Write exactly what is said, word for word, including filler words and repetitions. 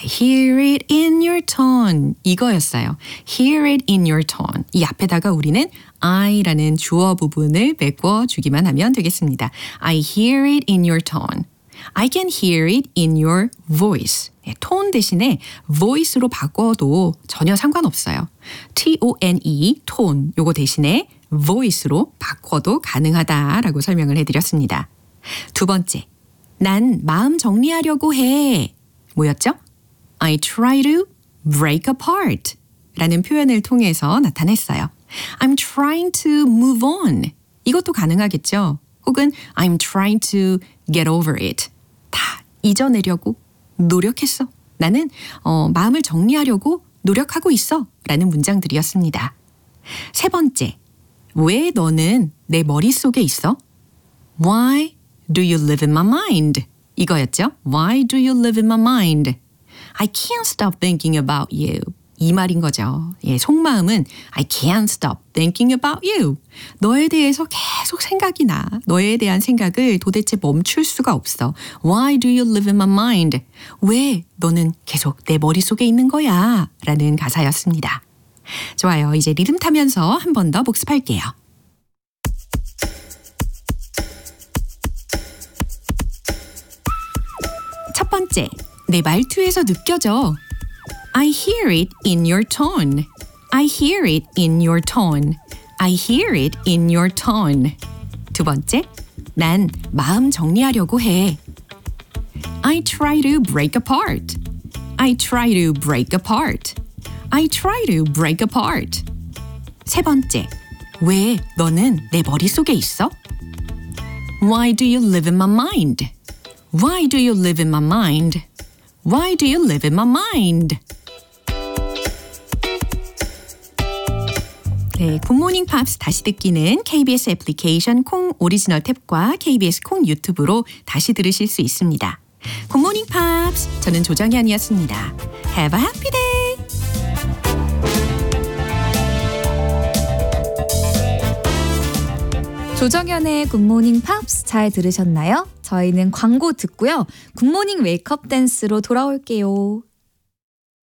I hear it in your tone. 이거였어요. Hear it in your tone. 이 앞에다가 우리는 I라는 주어 부분을 메꿔주기만 하면 되겠습니다. I hear it in your tone. I can hear it in your voice. 예, 톤 대신에 voice로 바꿔도 전혀 상관없어요. T-O-N-E, 톤. 요거 대신에 voice로 바꿔도 가능하다라고 설명을 해드렸습니다. 두 번째, 난 마음 정리하려고 해. 뭐였죠? I try to break apart 라는 표현을 통해서 나타냈어요. I'm trying to move on. 이것도 가능하겠죠? 혹은 I'm trying to get over it. 다 잊어내려고 노력했어. 나는 어, 마음을 정리하려고 노력하고 있어. 라는 문장들이었습니다. 세 번째, 왜 너는 내 머릿속에 있어? Why do you live in my mind? 이거였죠? Why do you live in my mind? I can't stop thinking about you. 이 말인 거죠. 예, 속마음은 I can't stop thinking about you. 너에 대해서 계속 생각이 나. 너에 대한 생각을 도대체 멈출 수가 없어. Why do you live in my mind? 왜 너는 계속 내 머릿속에 있는 거야? 라는 가사였습니다. 좋아요. 이제 리듬 타면서 한 번 더 복습할게요. 첫 번째, 내 말투에서 느껴져. I hear it in your tone. I hear it in your tone. I hear it in your tone. 두 번째, 난 마음 정리하려고 해. I try to break apart. I try to break apart. I try to break apart. 세 번째, 왜 너는 내 머릿속에 있어? Why do you live in my mind? Why do you live in my mind? Why do you live in my mind? 네, 굿모닝 팝스 다시 듣기는 케이비에스 애플리케이션 콩 오리지널 탭과 케이비에스 콩 유튜브로 다시 들으실 수 있습니다. 굿모닝 팝스, 저는 조정현이었습니다. Have a happy day! 조정현의 굿모닝 팝스 잘 들으셨나요? 저희는 광고 듣고요. 굿모닝 웨이크업 댄스로 돌아올게요.